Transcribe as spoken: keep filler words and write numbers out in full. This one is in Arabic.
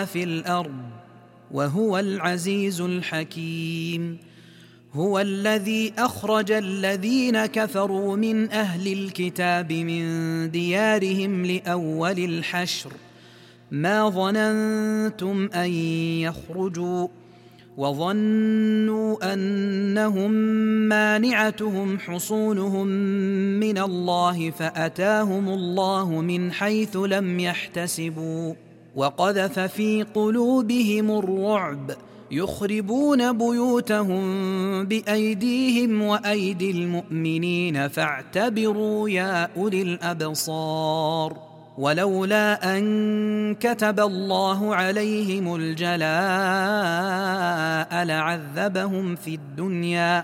في الأرض وهو العزيز الحكيم. هو الذي أخرج الذين كفروا من أهل الكتاب من ديارهم لأول الحشر ما ظننتم أن يخرجوا وظنوا أنهم مانعتهم حصونهم من الله فأتاهم الله من حيث لم يحتسبوا وقذف في قلوبهم الرعب يخربون بيوتهم بأيديهم وأيدي المؤمنين فاعتبروا يا أولي الأبصار. ولولا أن كتب الله عليهم الجلاء لعذبهم في الدنيا